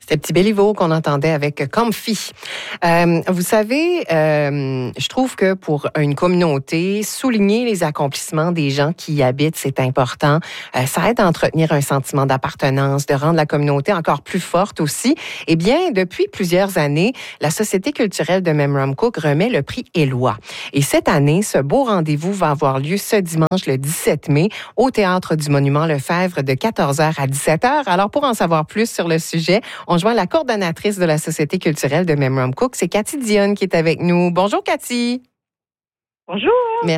C'était Petit Béliveau qu'on entendait avec Comfy. Vous savez, je trouve que pour une communauté, souligner les accomplissements des gens qui y habitent, c'est important. Ça aide à entretenir un sentiment d'appartenance, de rendre la communauté encore plus forte aussi. Eh bien, depuis plusieurs années, la Société culturelle de Memramcook remet le prix Éloi. Et cette année, ce beau rendez-vous va avoir lieu ce dimanche, le 17 mai, au Théâtre du Monument Lefebvre de 14h à 17h. Alors, pour en savoir plus sur le sujet, on joint la coordonnatrice de la Société culturelle de Memramcook, c'est Cathy Dionne qui est avec nous. Bonjour, Cathy. Bonjour. Merci.